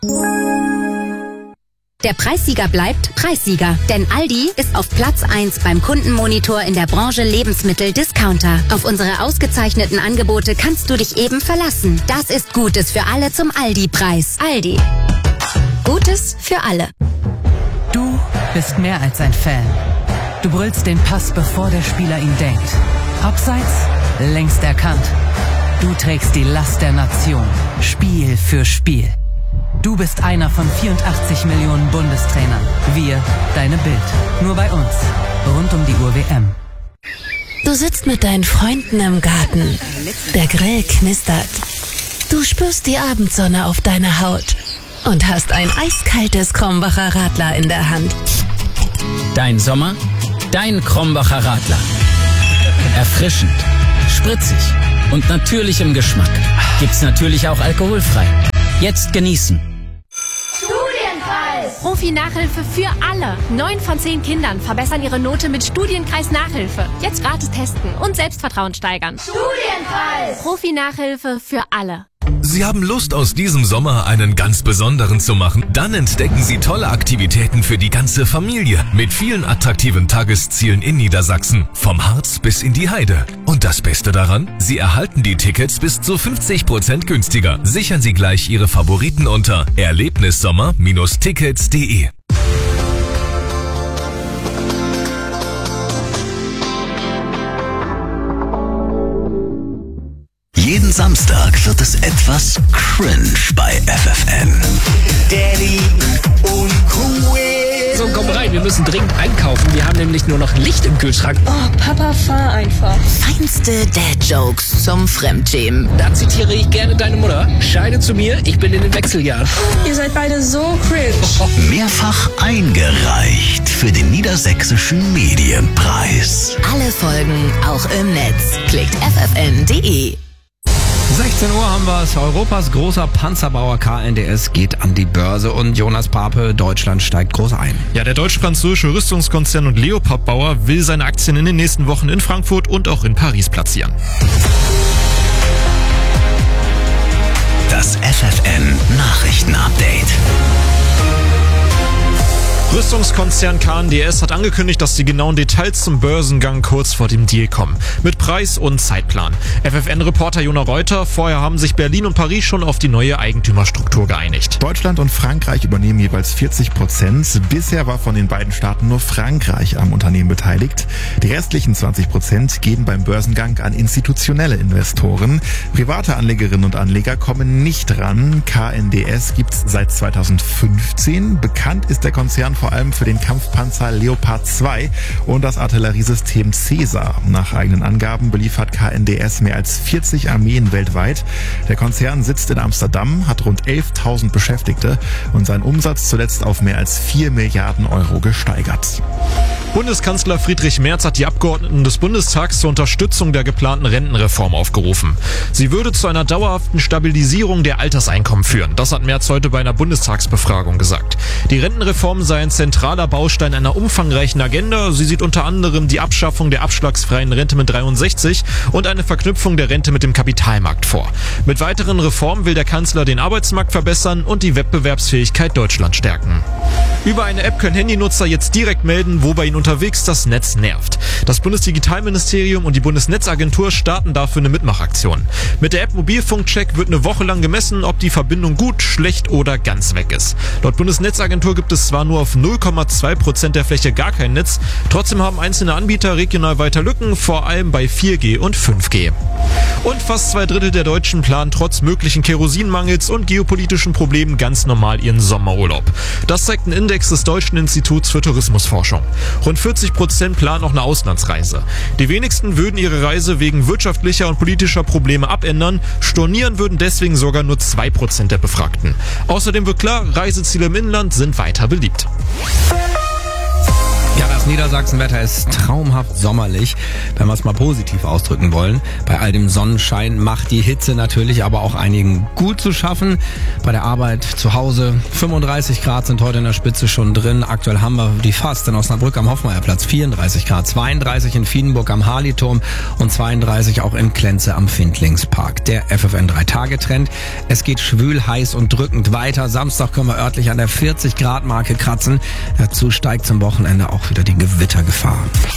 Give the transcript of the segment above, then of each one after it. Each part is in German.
Der Preissieger bleibt Preissieger, denn Aldi ist auf Platz 1 beim Kundenmonitor in der Branche Lebensmittel-Discounter. Auf unsere ausgezeichneten Angebote kannst du dich eben verlassen. Das ist Gutes für alle zum Aldi-Preis. Aldi. Gutes für alle. Du bist mehr als ein Fan. Du brüllst den Pass, bevor der Spieler ihn denkt. Abseits längst erkannt. Du trägst die Last der Nation. Spiel für Spiel. Du bist einer von 84 Millionen Bundestrainern. Wir, deine Bild. Nur bei uns. Rund um die Uhr WM. Du sitzt mit deinen Freunden im Garten. Der Grill knistert. Du spürst die Abendsonne auf deiner Haut. Und hast ein eiskaltes Krombacher Radler in der Hand. Dein Sommer, dein Krombacher Radler. Erfrischend, spritzig und natürlich im Geschmack. Gibt's natürlich auch alkoholfrei. Jetzt genießen. Profi-Nachhilfe für alle. 9 von 10 Kindern verbessern ihre Note mit Studienkreis-Nachhilfe. Jetzt gratis testen und Selbstvertrauen steigern. Studienkreis! Profi-Nachhilfe für alle. Sie haben Lust, aus diesem Sommer einen ganz besonderen zu machen? Dann entdecken Sie tolle Aktivitäten für die ganze Familie mit vielen attraktiven Tageszielen in Niedersachsen, vom Harz bis in die Heide. Und das Beste daran? Sie erhalten die Tickets bis zu 50% günstiger. Sichern Sie gleich Ihre Favoriten unter erlebnissommer-tickets.de. Jeden Samstag wird es etwas cringe bei FFN. Daddy und Cool. So, komm rein, wir müssen dringend einkaufen. Wir haben nämlich nur noch Licht im Kühlschrank. Oh, Papa, fahr einfach. Feinste Dad-Jokes zum Fremdschämen. Da zitiere ich gerne deine Mutter. Scheide zu mir, ich bin in den Wechseljahren. Ihr seid beide so cringe. Mehrfach eingereicht für den Niedersächsischen Medienpreis. Alle Folgen auch im Netz. Klickt ffn.de. 16 Uhr haben wir es. Europas großer Panzerbauer KNDS geht an die Börse und Jonas Pape, Deutschland steigt groß ein. Ja, der deutsch-französische Rüstungskonzern und Leopard-Bauer will seine Aktien in den nächsten Wochen in Frankfurt und auch in Paris platzieren. Das FFN Nachrichtenupdate. Rüstungskonzern KNDS hat angekündigt, dass die genauen Details zum Börsengang kurz vor dem Deal kommen. Mit Preis und Zeitplan. FFN-Reporter Jona Reuter, vorher haben sich Berlin und Paris schon auf die neue Eigentümerstruktur geeinigt. Deutschland und Frankreich übernehmen jeweils 40%. Bisher war von den beiden Staaten nur Frankreich am Unternehmen beteiligt. Die restlichen 20% gehen beim Börsengang an institutionelle Investoren. Private Anlegerinnen und Anleger kommen nicht ran. KNDS gibt's seit 2015. Bekannt ist der Konzern vor allem für den Kampfpanzer Leopard 2 und das Artilleriesystem Caesar. Nach eigenen Angaben beliefert KNDS mehr als 40 Armeen weltweit. Der Konzern sitzt in Amsterdam, hat rund 11.000 Beschäftigte und seinen Umsatz zuletzt auf mehr als 4 Milliarden Euro gesteigert. Bundeskanzler Friedrich Merz hat die Abgeordneten des Bundestags zur Unterstützung der geplanten Rentenreform aufgerufen. Sie würde zu einer dauerhaften Stabilisierung der Alterseinkommen führen. Das hat Merz heute bei einer Bundestagsbefragung gesagt. Die Rentenreform sei ein zentraler Baustein einer umfangreichen Agenda. Sie sieht unter anderem die Abschaffung der abschlagsfreien Rente mit 63 und eine Verknüpfung der Rente mit dem Kapitalmarkt vor. Mit weiteren Reformen will der Kanzler den Arbeitsmarkt verbessern und die Wettbewerbsfähigkeit Deutschlands stärken. Über eine App können Handynutzer jetzt direkt melden, wo bei ihnen unterwegs das Netz nervt. Das Bundesdigitalministerium und die Bundesnetzagentur starten dafür eine Mitmachaktion. Mit der App Mobilfunkcheck wird eine Woche lang gemessen, ob die Verbindung gut, schlecht oder ganz weg ist. Laut Bundesnetzagentur gibt es zwar nur auf 0,2% der Fläche gar kein Netz, trotzdem haben einzelne Anbieter regional weiter Lücken, vor allem bei 4G und 5G. Und fast 2/3 der Deutschen planen trotz möglichen Kerosinmangels und geopolitischen Problemen ganz normal ihren Sommerurlaub. Das zeigt ein Index des Deutschen Instituts für Tourismusforschung. Rund 40% planen auch eine Auslandsreise. Die wenigsten würden ihre Reise wegen wirtschaftlicher und politischer Probleme abändern. Stornieren würden deswegen sogar nur 2% der Befragten. Außerdem wird klar, Reiseziele im Inland sind weiter beliebt. Ja, das Niedersachsen-Wetter ist traumhaft sommerlich, wenn wir es mal positiv ausdrücken wollen. Bei all dem Sonnenschein macht die Hitze natürlich aber auch einigen gut zu schaffen. Bei der Arbeit zu Hause 35 Grad sind heute in der Spitze schon drin. Aktuell haben wir die fast in Osnabrück am Hoffmeierplatz 34 Grad, 32 in Wiedenburg am Harliturm und 32 auch in Klenze am Findlingspark. Der FFN 3-Tage-Trend. Es geht schwül, heiß und drückend weiter. Samstag können wir örtlich an der 40 Grad Marke kratzen. Dazu steigt zum Wochenende auch wieder die Gewittergefahr.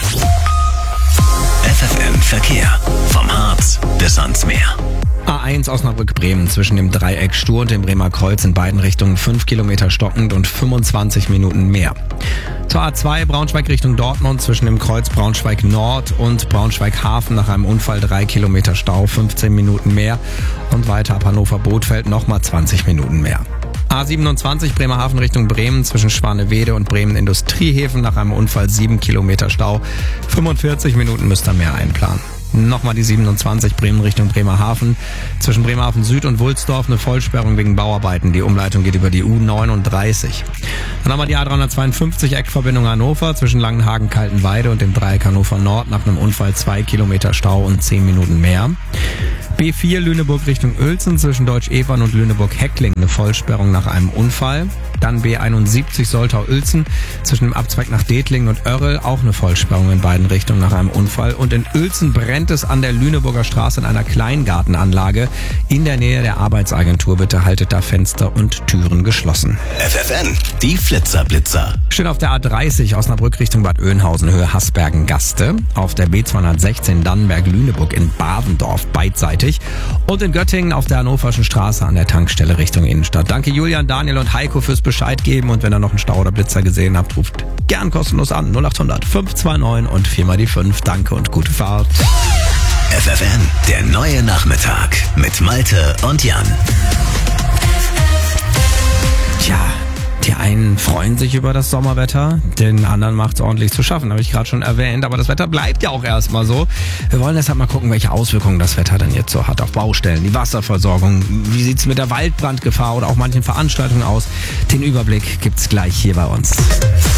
FFN Verkehr. Vom Harz bis ans Meer. A1 Osnabrück-Bremen zwischen dem Dreieck Stur und dem Bremer Kreuz in beiden Richtungen 5 Kilometer stockend und 25 Minuten mehr. Zur A2 Braunschweig Richtung Dortmund zwischen dem Kreuz Braunschweig Nord und Braunschweig Hafen nach einem Unfall 3 Kilometer Stau, 15 Minuten mehr. Und weiter ab Hannover Bothfeld nochmal 20 Minuten mehr. A27 Bremerhaven Richtung Bremen zwischen Schwanewede und Bremen Industriehäfen nach einem Unfall 7 Kilometer Stau. 45 Minuten müsst ihr mehr einplanen. Nochmal die 27 Bremen Richtung Bremerhaven. Zwischen Bremerhaven Süd und Wulsdorf eine Vollsperrung wegen Bauarbeiten. Die Umleitung geht über die U39. Dann haben wir die A352 Eckverbindung Hannover zwischen Langenhagen-Kaltenweide und dem Dreieck Hannover Nord nach einem Unfall 2 Kilometer Stau und 10 Minuten mehr. B4 Lüneburg Richtung Uelzen zwischen Deutsch-Evern und Lüneburg-Heckling eine Vollsperrung nach einem Unfall. Dann B71 Soltau-Uelzen zwischen dem Abzweig nach Dethlingen und Oerrl auch eine Vollsperrung in beiden Richtungen nach einem Unfall. Und in Uelzen brennt es an der Lüneburger Straße in einer Kleingartenanlage in der Nähe der Arbeitsagentur. Bitte haltet da Fenster und Türen geschlossen. FFN, die Flitzer-Blitzer. Schön auf der A30 Osnabrück Richtung Bad Oeynhausen, Höhe Hasbergen-Gaste. Auf der B216 Dannenberg-Lüneburg in Bavendorf beidseitig. Und in Göttingen auf der Hannoverschen Straße an der Tankstelle Richtung Innenstadt. Danke Julian, Daniel und Heiko fürs Bescheid geben. Und wenn ihr noch einen Stau oder Blitzer gesehen habt, ruft gern kostenlos an. 0800 529 und 4 die 5. Danke und gute Fahrt. FFN, der neue Nachmittag mit Malte und Jan. Tja, die einen freuen sich über das Sommerwetter, den anderen macht es ordentlich zu schaffen, habe ich gerade schon erwähnt. Aber das Wetter bleibt ja auch erstmal so. Wir wollen deshalb mal gucken, welche Auswirkungen das Wetter denn jetzt so hat auf Baustellen, die Wasserversorgung. Wie sieht es mit der Waldbrandgefahr oder auch manchen Veranstaltungen aus? Den Überblick gibt's gleich hier bei uns.